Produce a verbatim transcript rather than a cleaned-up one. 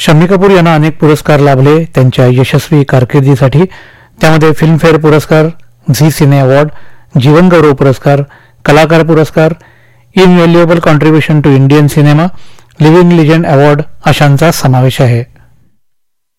शम्मी कपूर यांना अनेक पुरस्कार लाभले त्यांच्या यशस्वी कारकिर्दीसाठी. त्यामध्ये फिल्मफेअर पुरस्कार, झी सिने अवॉर्ड, जीवन गौरव पुरस्कार, कलाकार पुरस्कार, इनव्हॅल्युएबल contribution to Indian cinema, living legend award अशांचा समावेश आहे.